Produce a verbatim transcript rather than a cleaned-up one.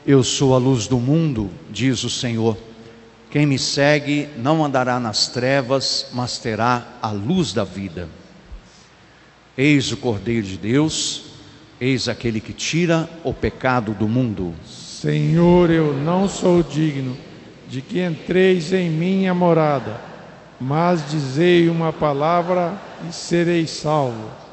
Eu sou a luz do mundo, diz o Senhor. Quem me segue não andará nas trevas, mas terá a luz da vida. Eis o Cordeiro de Deus, eis aquele que tira o pecado do mundo. Senhor, eu não sou digno de que entreis em minha morada, mas dizei uma palavra e serei salvo.